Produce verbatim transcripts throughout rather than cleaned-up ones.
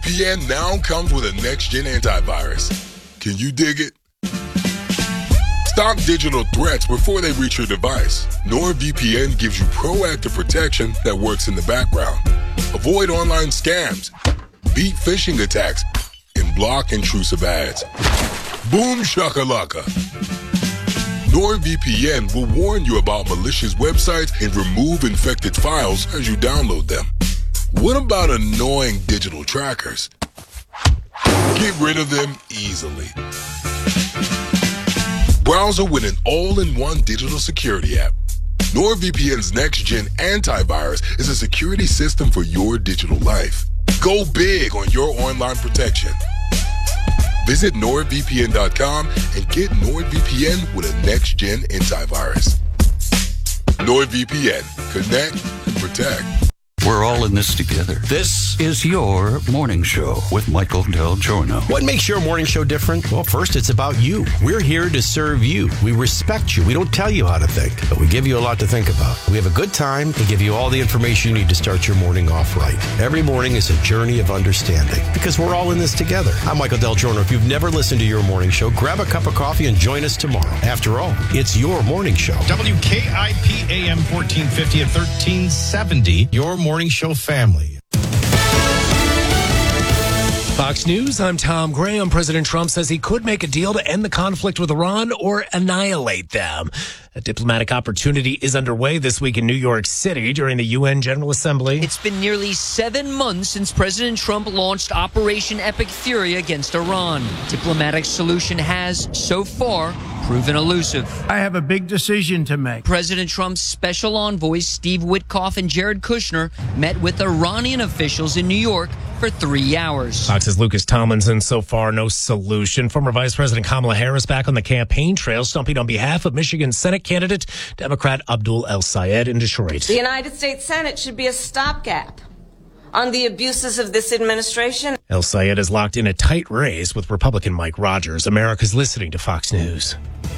NordVPN now comes with a next-gen antivirus. Can you dig it? Stop digital threats before they reach your device. NordVPN gives you proactive protection that works in the background. Avoid online scams, beat phishing attacks, and block intrusive ads. Boom shakalaka. NordVPN will warn you about malicious websites and remove infected files as you download them. What about annoying digital trackers? Get rid of them easily. Browser with an all-in-one digital security app. NordVPN's next-gen antivirus is a security system for your digital life. Go big on your online protection. Visit nord V P N dot com and get NordVPN with a next-gen antivirus. NordVPN. Connect and protect. We're all in this together. This is your morning show with Michael Del Giorno. What makes your morning show different? Well, first, it's about you. We're here to serve you. We respect you. We don't tell you how to think, but we give you a lot to think about. We have a good time and give you all the information you need to start your morning off right. Every morning is a journey of understanding because we're all in this together. I'm Michael Del Giorno. If you've never listened to your morning show, grab a cup of coffee and join us tomorrow. After all, it's your morning show. W K I P A M fourteen fifty and thirteen seventy, your morning show family. Fox News, I'm Tom Graham. President Trump says he could make a deal to end the conflict with Iran or annihilate them. A diplomatic opportunity is underway this week in New York City during the U N General Assembly. It's been nearly seven months since President Trump launched Operation Epic Fury against Iran. Diplomatic solution has, so far, proven elusive. I have a big decision to make. President Trump's special envoys Steve Witkoff and Jared Kushner met with Iranian officials in New York for three hours. Fox's Lucas Tomlinson, so far no solution. Former Vice President Kamala Harris back on the campaign trail, stumping on behalf of Michigan Senate candidate Democrat Abdul El-Sayed in Detroit. The United States Senate should be a stopgap on the abuses of this administration. El-Sayed is locked in a tight race with Republican Mike Rogers. America's listening to Fox News.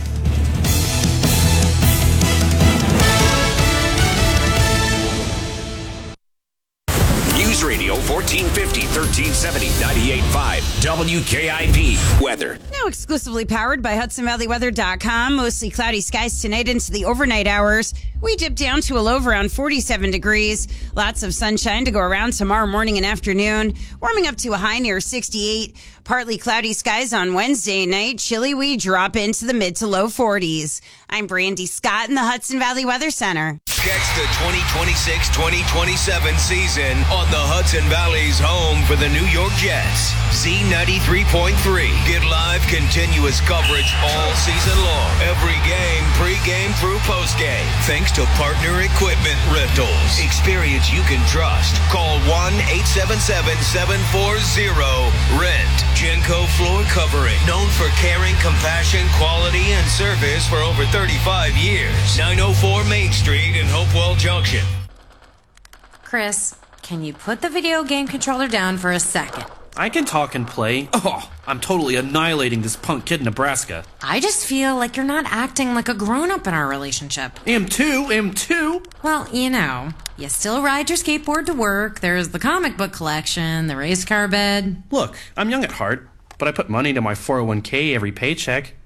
News Radio fourteen fifty, thirteen seventy, ninety-eight point five W K I P weather. Now exclusively powered by Hudson Valley Weather dot com. Mostly cloudy skies tonight into the overnight hours. We dip down to a low of around forty-seven degrees. Lots of sunshine to go around tomorrow morning and afternoon. Warming up to a high near sixty-eight. Partly cloudy skies on Wednesday night. Chilly, we drop into the mid to low forties. I'm Brandy Scott in the Hudson Valley Weather Center. Catch the twenty twenty-six twenty twenty-seven season on the Hudson Valley's home for the New York Jets. Z ninety-three point three. Get live, continuous coverage all season long. Every game, pre-game through post-game. Thanks to Partner Equipment Rentals. Experience you can trust. Call one eight seven seven, seven four zero, R E N T. Genco Floor Covering. Known for caring, compassion, quality, and service for over thirty-five years. nine oh four Main Street in Hopewell Junction. Chris, can you put the video game controller down for a second? I can talk and play. Oh, I'm totally annihilating this punk kid in Nebraska. I just feel like you're not acting like a grown-up in our relationship. Am too, am too. Well, you know, you still ride your skateboard to work, there's the comic book collection, the race car bed. Look, I'm young at heart, but I put money into my four oh one k every paycheck.